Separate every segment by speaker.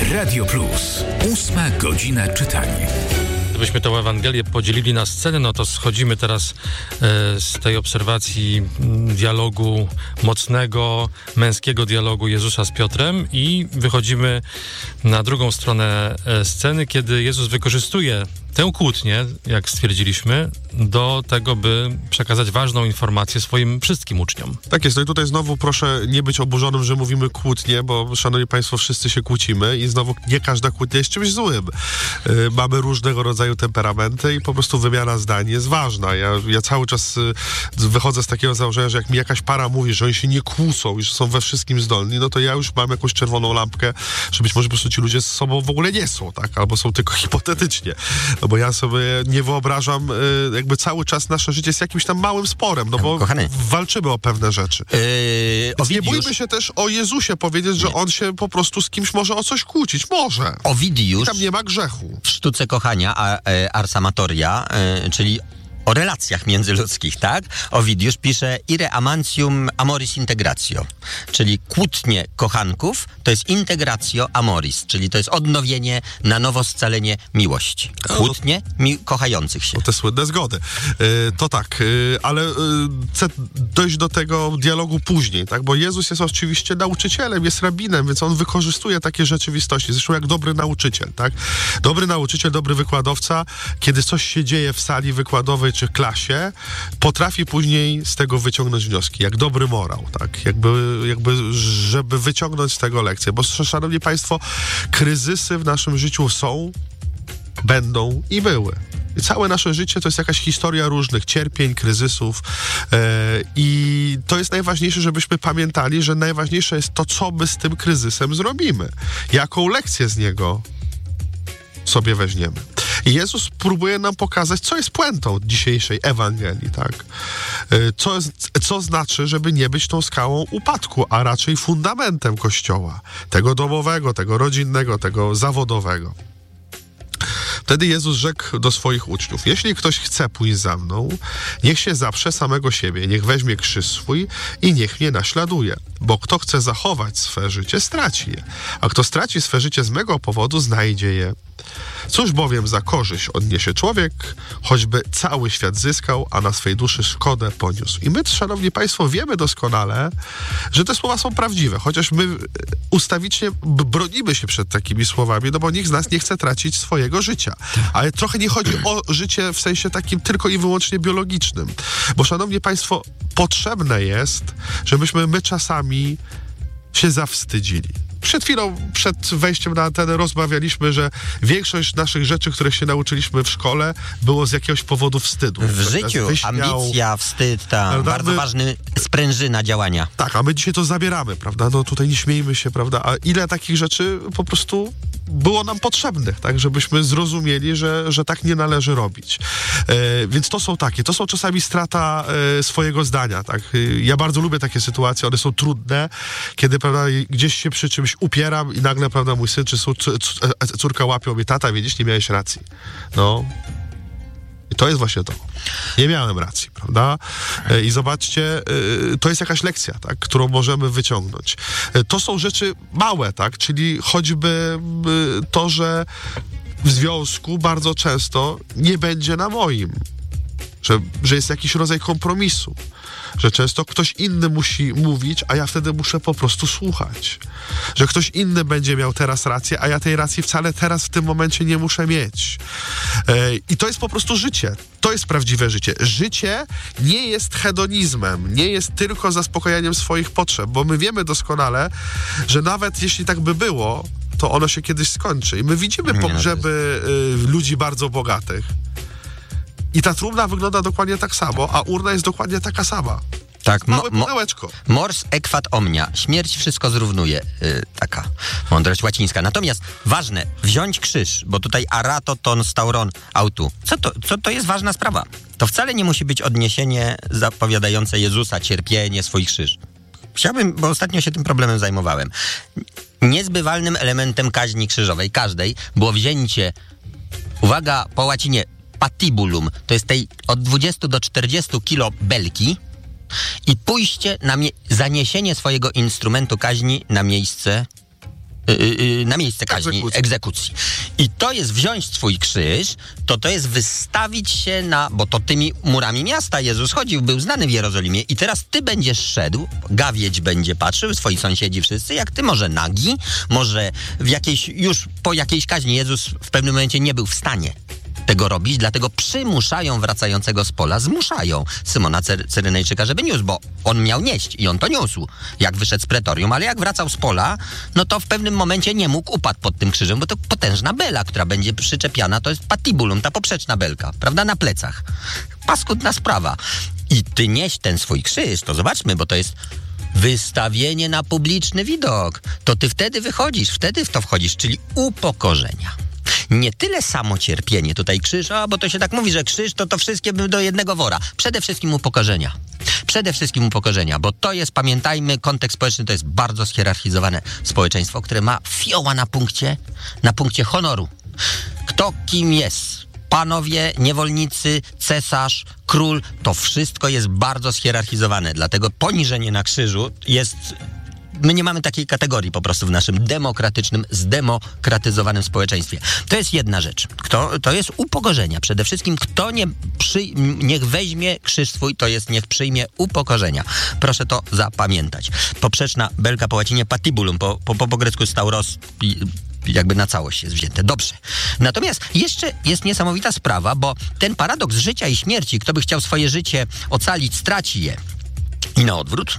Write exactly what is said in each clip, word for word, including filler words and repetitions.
Speaker 1: Radio Plus. Ósma godzina czytania.
Speaker 2: Gdybyśmy tę Ewangelię podzielili na sceny, no to schodzimy teraz e, z tej obserwacji dialogu mocnego, męskiego dialogu Jezusa z Piotrem i wychodzimy na drugą stronę e, sceny, kiedy Jezus wykorzystuje tę kłótnię, jak stwierdziliśmy, do tego, by przekazać ważną informację swoim wszystkim uczniom.
Speaker 3: Tak jest. No i tutaj znowu proszę nie być oburzonym, że mówimy kłótnie, bo szanowni państwo, wszyscy się kłócimy i znowu nie każda kłótnia jest czymś złym. Yy, mamy różnego rodzaju temperamenty i po prostu wymiana zdań jest ważna. Ja, ja cały czas yy, wychodzę z takiego założenia, że jak mi jakaś para mówi, że oni się nie kłócą i że są we wszystkim zdolni, no to ja już mam jakąś czerwoną lampkę, że być może po prostu ci ludzie z sobą w ogóle nie są, tak? Albo są tylko hipotetycznie. No bo ja sobie nie wyobrażam, yy, jakby cały czas nasze życie jest jakimś tam małym sporem, no bo
Speaker 4: Kochany.
Speaker 3: walczymy o pewne rzeczy.
Speaker 4: Yy,
Speaker 3: Więc nie bójmy się też o Jezusie powiedzieć, że
Speaker 4: Nie.
Speaker 3: on się po prostu z kimś może o coś kłócić. Może.
Speaker 4: Owidiusz
Speaker 3: Tam nie ma grzechu.
Speaker 4: w sztuce kochania, a, e, Ars Amatoria, e, czyli o relacjach międzyludzkich, tak? Owidiusz pisze ire amantium amoris integratio, czyli kłótnie kochanków to jest integratio amoris, czyli to jest odnowienie, na nowo scalenie miłości. Kłótnie mi- kochających się.
Speaker 3: No te słynne zgody. Yy, to tak, yy, ale yy, chcę dojść do tego dialogu później, tak? Bo Jezus jest oczywiście nauczycielem, jest rabinem, więc on wykorzystuje takie rzeczywistości. Zresztą jak dobry nauczyciel, tak? Dobry nauczyciel, dobry wykładowca, kiedy coś się dzieje w sali wykładowej czy klasie, potrafi później z tego wyciągnąć wnioski, jak dobry morał, tak? Jakby, jakby żeby wyciągnąć z tego lekcję. Bo, szanowni państwo, kryzysy w naszym życiu są, będą i były. I całe nasze życie to jest jakaś historia różnych cierpień, kryzysów yy, i to jest najważniejsze, żebyśmy pamiętali, że najważniejsze jest to, co my z tym kryzysem zrobimy. Jaką lekcję z niego sobie weźmiemy. I Jezus próbuje nam pokazać, co jest puentą dzisiejszej Ewangelii, tak? Co, co znaczy, żeby nie być tą skałą upadku, a raczej fundamentem Kościoła. Tego domowego, tego rodzinnego, tego zawodowego. Wtedy Jezus rzekł do swoich uczniów: jeśli ktoś chce pójść za mną, niech się zaprze samego siebie, niech weźmie krzyż swój i niech mnie naśladuje. Bo kto chce zachować swe życie, straci je. A kto straci swe życie z mego powodu, znajdzie je. Cóż bowiem za korzyść odniesie człowiek, choćby cały świat zyskał, a na swej duszy szkodę poniósł. I my, szanowni państwo, wiemy doskonale, że te słowa są prawdziwe, chociaż my ustawicznie bronimy się przed takimi słowami, no bo nikt z nas nie chce tracić swojego życia. Ale trochę nie chodzi o życie w sensie takim tylko i wyłącznie biologicznym. Bo, szanowni państwo, potrzebne jest, żebyśmy my czasami się zawstydzili. Przed chwilą, przed wejściem na antenę rozmawialiśmy, że większość naszych rzeczy, których się nauczyliśmy w szkole, było z jakiegoś powodu wstydu.
Speaker 4: W życiu wyśmiał, ambicja, wstyd, ta bardzo my, ważny sprężyna działania.
Speaker 3: Tak, a my dzisiaj to zabieramy, prawda? No tutaj nie śmiejmy się, prawda? A ile takich rzeczy po prostu było nam potrzebnych, tak? Żebyśmy zrozumieli, że, że tak nie należy robić. E, więc to są takie, to są czasami strata e, swojego zdania, tak? E, ja bardzo lubię takie sytuacje, one są trudne, kiedy, prawda, gdzieś się przy czymś upieram i nagle, prawda, mój syn czy córka łapią mnie: tata, wiedziesz, nie miałeś racji. No. I to jest właśnie to. Nie miałem racji, prawda? I zobaczcie, to jest jakaś lekcja, tak, którą możemy wyciągnąć. To są rzeczy małe, tak, czyli choćby to, że w związku bardzo często nie będzie na moim. Że, że jest jakiś rodzaj kompromisu. Że często ktoś inny musi mówić, a ja wtedy muszę po prostu słuchać. Że ktoś inny będzie miał teraz rację, a ja tej racji wcale teraz w tym momencie nie muszę mieć. E, I to jest po prostu życie. To jest prawdziwe życie. Życie nie jest hedonizmem, nie jest tylko zaspokajaniem swoich potrzeb, bo my wiemy doskonale, że nawet jeśli tak by było, to ono się kiedyś skończy. I my widzimy pogrzeby y, ludzi bardzo bogatych. I ta trumna wygląda dokładnie tak samo, a urna jest dokładnie taka sama.
Speaker 4: Tak,
Speaker 3: małe
Speaker 4: mo,
Speaker 3: pudełeczko.
Speaker 4: Mors equat omnia. Śmierć wszystko zrównuje. Yy, taka mądrość łacińska. Natomiast ważne, wziąć krzyż, bo tutaj arato ton stauron autu. Co to, co to jest ważna sprawa? To wcale nie musi być odniesienie zapowiadające Jezusa, cierpienie, swój krzyż. Chciałbym, bo ostatnio się tym problemem zajmowałem. Niezbywalnym elementem kaźni krzyżowej, każdej, było wzięcie, uwaga, po łacinie, patibulum, to jest tej od dwudziestu do czterdziestu kilo belki, i pójście na mie- zaniesienie swojego instrumentu kaźni na miejsce na miejsce kaźni, egzekucji. egzekucji. I to jest wziąć swój krzyż, to to jest wystawić się na, bo to tymi murami miasta Jezus chodził, był znany w Jerozolimie i teraz ty będziesz szedł, gawieć będzie patrzył, swoi sąsiedzi wszyscy, jak ty, może nagi, może w jakiejś, już po jakiejś kaźni Jezus w pewnym momencie nie był w stanie tego robić, dlatego przymuszają wracającego z pola, zmuszają Symona Cy- Cyrenejczyka, żeby niósł, bo on miał nieść i on to niósł, jak wyszedł z pretorium, ale jak wracał z pola, no to w pewnym momencie nie mógł, upadł pod tym krzyżem, bo to potężna bela, która będzie przyczepiana, to jest patibulum, ta poprzeczna belka, prawda, na plecach. Paskudna sprawa. I ty nieś ten swój krzyż, to zobaczmy, bo to jest wystawienie na publiczny widok. To ty wtedy wychodzisz, wtedy w to wchodzisz, czyli upokorzenia. Nie tyle samo cierpienie, tutaj krzyż, a bo to się tak mówi, że krzyż to to wszystkie do jednego wora. Przede wszystkim upokorzenia. Przede wszystkim upokorzenia, bo to jest, pamiętajmy, kontekst społeczny to jest bardzo schierarchizowane społeczeństwo, które ma fioła na punkcie, na punkcie honoru. Kto kim jest? Panowie, niewolnicy, cesarz, król, to wszystko jest bardzo schierarchizowane, dlatego poniżenie na krzyżu jest... My nie mamy takiej kategorii po prostu w naszym demokratycznym, zdemokratyzowanym społeczeństwie. To jest jedna rzecz. Kto, to jest upokorzenia. Przede wszystkim kto nie przy, niech weźmie krzyż swój, to jest niech przyjmie upokorzenia. Proszę to zapamiętać. Poprzeczna belka po łacinie patibulum, po, po, po, po grecku stauros, jakby na całość jest wzięte. Dobrze. Natomiast jeszcze jest niesamowita sprawa, bo ten paradoks życia i śmierci, kto by chciał swoje życie ocalić, straci je. I na odwrót.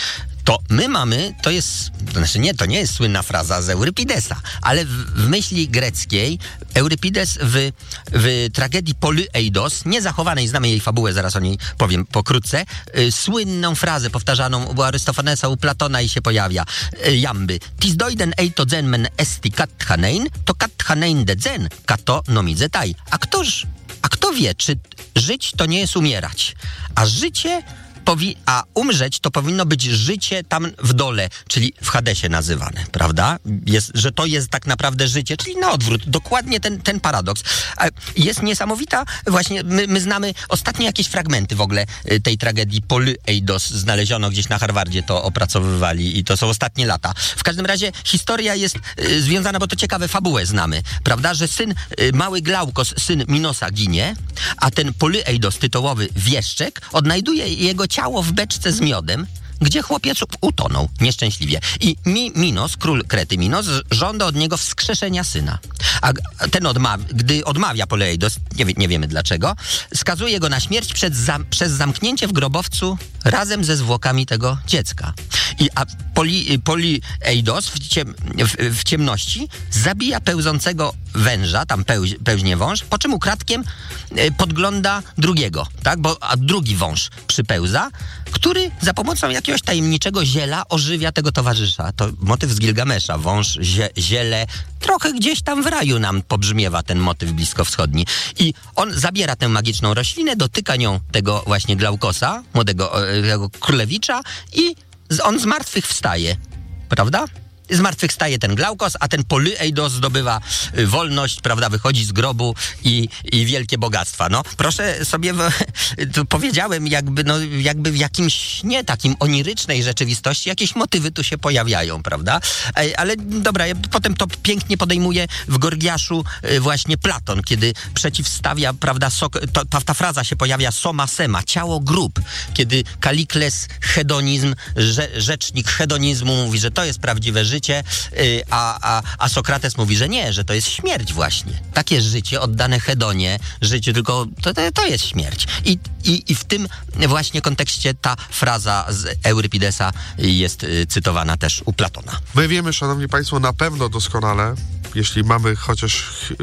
Speaker 4: To my mamy, to jest, to znaczy nie, to nie jest słynna fraza z Eurypidesa, ale w, w myśli greckiej Eurypides w, w tragedii Polyeidos, niezachowanej, znamy jej fabułę, zaraz o niej powiem pokrótce, y, słynną frazę powtarzaną u Arystofanesa, u Platona i się pojawia, y, jamby. Tis doiden eito zen men esti kathanein, to kathanein de zen, kato nomizetai. A ktoż, a kto wie, czy żyć to nie jest umierać, a życie... Powi- a umrzeć to powinno być życie tam w dole, czyli w Hadesie nazywane, prawda? Jest, że to jest tak naprawdę życie, czyli na odwrót. Dokładnie ten, ten paradoks. Jest niesamowita, właśnie my, my znamy ostatnie jakieś fragmenty w ogóle tej tragedii Polyeidos, znaleziono gdzieś na Harvardzie, to opracowywali i to są ostatnie lata. W każdym razie historia jest y, związana, bo to ciekawe, fabułę znamy, prawda? Że syn, y, mały Glaukos, syn Minosa ginie, a ten Polyeidos, tytułowy wieszczek, odnajduje jego ciało w beczce z miodem, gdzie chłopiec utonął nieszczęśliwie. I Mi, Minos, król Krety Minos, żąda od niego wskrzeszenia syna. A ten, odma- gdy odmawia Polyeidos, nie, wie, nie wiemy dlaczego, skazuje go na śmierć przed zam- przez zamknięcie w grobowcu razem ze zwłokami tego dziecka. I, a Poli- Polyeidos w, ciem- w, w ciemności zabija pełzącego węża, tam pełź, pełźnie wąż, po czym ukradkiem e, podgląda drugiego, tak? Bo, a drugi wąż przypełza, który za pomocą jakiegoś tajemniczego ziela ożywia tego towarzysza. To motyw z Gilgamesza. Wąż, zie, ziele. Trochę gdzieś tam w raju nam pobrzmiewa ten motyw bliskowschodni. I on zabiera tę magiczną roślinę, dotyka nią tego właśnie Glaukosa, młodego tego królewicza i on z martwych wstaje. Prawda? Zmartwychwstaje ten Glaukos, a ten Polyeidos zdobywa y, wolność, prawda, wychodzi z grobu i, i wielkie bogactwa. No, proszę sobie, w, tu powiedziałem, jakby, no, jakby w jakimś, nie takim onirycznej rzeczywistości, jakieś motywy tu się pojawiają, prawda? E, ale dobra, potem to pięknie podejmuje w Gorgiaszu y, właśnie Platon, kiedy przeciwstawia, prawda, sok, to, ta, ta fraza się pojawia soma sema, ciało grób, kiedy Kalikles hedonizm, rze, rzecznik hedonizmu mówi, że to jest prawdziwe życie, Życie, a, a, a Sokrates mówi, że nie, że to jest śmierć właśnie. Takie życie oddane hedonie, życiu, tylko to, to, to jest śmierć. I, i, I w tym właśnie kontekście ta fraza z Eurypidesa jest cytowana też u Platona.
Speaker 3: My wiemy, szanowni państwo, na pewno doskonale, jeśli mamy chociaż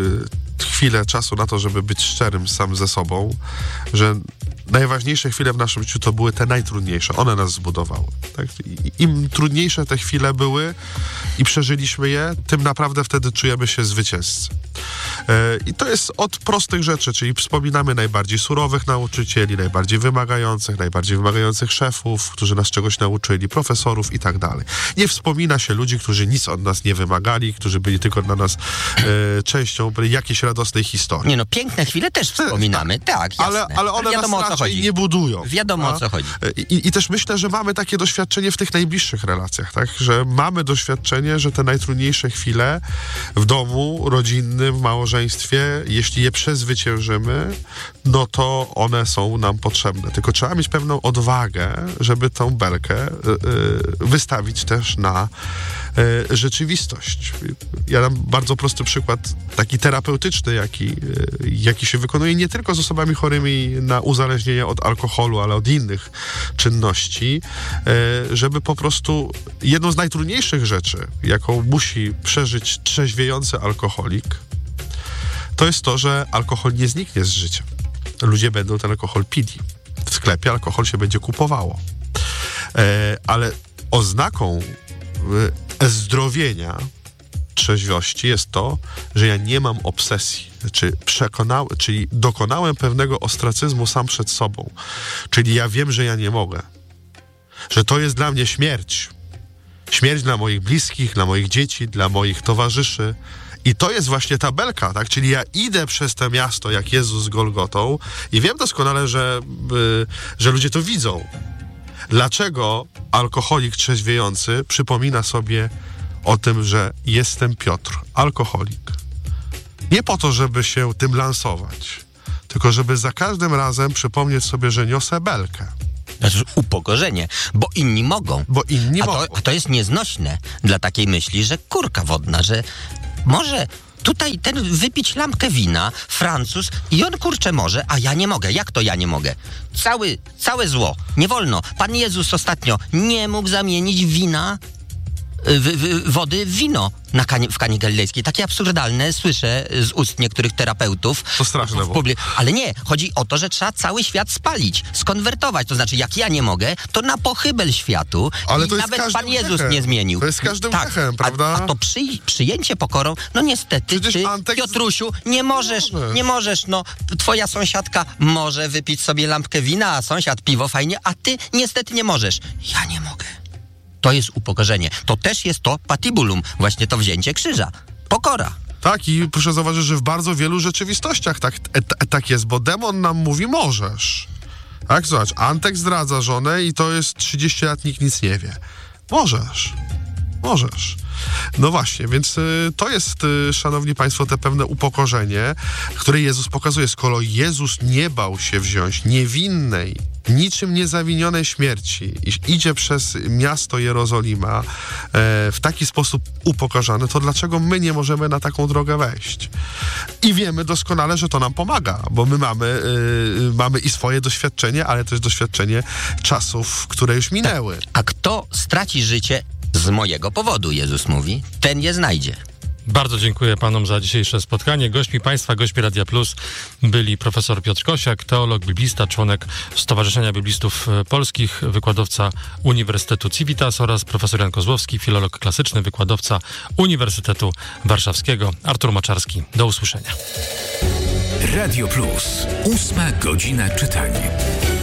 Speaker 3: chwilę czasu na to, żeby być szczerym sam ze sobą, że najważniejsze chwile w naszym życiu to były te najtrudniejsze. One nas zbudowały. Tak? Im trudniejsze te chwile były i przeżyliśmy je, tym naprawdę wtedy czujemy się zwycięzcy. I to jest od prostych rzeczy, czyli wspominamy najbardziej surowych nauczycieli, najbardziej wymagających, najbardziej wymagających szefów, którzy nas czegoś nauczyli, profesorów i tak dalej. Nie wspomina się ludzi, którzy nic od nas nie wymagali, którzy byli tylko dla nas e, częścią byli jakiejś radosnej historii.
Speaker 4: Nie no, piękne chwile też wspominamy, tak, jasne.
Speaker 3: Ale, ale one
Speaker 4: wiadomo,
Speaker 3: nas
Speaker 4: o co
Speaker 3: raczej
Speaker 4: chodzi.
Speaker 3: nie budują.
Speaker 4: Wiadomo,
Speaker 3: a?
Speaker 4: o co chodzi.
Speaker 3: I, I też myślę, że mamy takie doświadczenie w tych najbliższych relacjach, tak? Że mamy doświadczenie, że te najtrudniejsze chwile w domu rodzinnym, w małżeństwie, jeśli je przezwyciężymy, no to one są nam potrzebne. Tylko trzeba mieć pewną odwagę, żeby tą belkę y, y, wystawić też na y, rzeczywistość. Ja dam bardzo prosty przykład, taki terapeutyczny, jaki, y, jaki się wykonuje nie tylko z osobami chorymi na uzależnienie od alkoholu, ale od innych czynności, y, żeby po prostu jedną z najtrudniejszych rzeczy, jaką musi przeżyć trzeźwiejący alkoholik, to jest to, że alkohol nie zniknie z życia. Ludzie będą ten alkohol pili. W sklepie alkohol się będzie kupowało. E, ale oznaką e, zdrowienia, trzeźwości jest to, że ja nie mam obsesji. Czy przekonałem, czyli dokonałem pewnego ostracyzmu sam przed sobą. Czyli ja wiem, że ja nie mogę. Że to jest dla mnie śmierć. Śmierć dla moich bliskich, dla moich dzieci, dla moich towarzyszy. I to jest właśnie ta belka, tak? Czyli ja idę przez to miasto, jak Jezus z Golgotą i wiem doskonale, że, y, że ludzie to widzą. Dlaczego alkoholik trzeźwiejący przypomina sobie o tym, że jestem Piotr, alkoholik? Nie po to, żeby się tym lansować, tylko żeby za każdym razem przypomnieć sobie, że niosę belkę.
Speaker 4: Znaczy upokorzenie, bo inni mogą.
Speaker 3: Bo inni
Speaker 4: a to,
Speaker 3: mogą.
Speaker 4: A to jest nieznośne dla takiej myśli, że kurka wodna, że może tutaj ten wypić lampkę wina, Francuz, i on kurczę może, a ja nie mogę. Jak to ja nie mogę? Cały, całe zło. Nie wolno. Pan Jezus ostatnio nie mógł zamienić wina, w, w, wody w wino na kanie, w Kanie Galilejskiej. Takie absurdalne słyszę z ust niektórych terapeutów.
Speaker 3: To straszne
Speaker 4: w publi- Ale nie, chodzi o to, że trzeba cały świat spalić, skonwertować. To znaczy, jak ja nie mogę, to na pochybel światu.
Speaker 3: Ale
Speaker 4: I
Speaker 3: to jest
Speaker 4: nawet Pan Jezus
Speaker 3: grzechem.
Speaker 4: nie zmienił.
Speaker 3: To jest każdym
Speaker 4: tak,
Speaker 3: grzechem, prawda?
Speaker 4: A, a to przy, przyjęcie pokorą, no niestety,
Speaker 3: Przecież
Speaker 4: ty,
Speaker 3: Antek...
Speaker 4: Piotrusiu, nie możesz,
Speaker 3: możesz.
Speaker 4: nie możesz, no. Twoja sąsiadka może wypić sobie lampkę wina, a sąsiad piwo, fajnie, a ty niestety nie możesz. Ja nie mogę. To jest upokorzenie. To też jest to patibulum, właśnie to wzięcie krzyża. Pokora.
Speaker 3: Tak, i proszę zauważyć, że w bardzo wielu rzeczywistościach tak, e, e, tak jest, bo demon nam mówi możesz. Tak, zobacz, Antek zdradza żonę i to jest trzydzieści lat, nikt nic nie wie. Możesz. Możesz. No właśnie, więc y, to jest, y, szanowni państwo, te pewne upokorzenie, które Jezus pokazuje. Skoro Jezus nie bał się wziąć niewinnej, niczym niezawinionej śmierci i idzie przez miasto Jerozolima e, w taki sposób upokarzany, to dlaczego my nie możemy na taką drogę wejść? I wiemy doskonale, że to nam pomaga, bo my mamy, y, mamy i swoje doświadczenie, ale też doświadczenie czasów, które już minęły.
Speaker 4: A kto straci życie z mojego powodu, Jezus mówi, ten je znajdzie.
Speaker 2: Bardzo dziękuję panom za dzisiejsze spotkanie. Gośćmi państwa, gośćmi Radia Plus byli profesor Piotr Kosiak, teolog, biblista, członek Stowarzyszenia Biblistów Polskich, wykładowca Uniwersytetu Civitas oraz profesor Jan Kozłowski, filolog klasyczny, wykładowca Uniwersytetu Warszawskiego. Artur Maczarski. Do usłyszenia.
Speaker 1: Radio Plus. Ósma godzina czytania.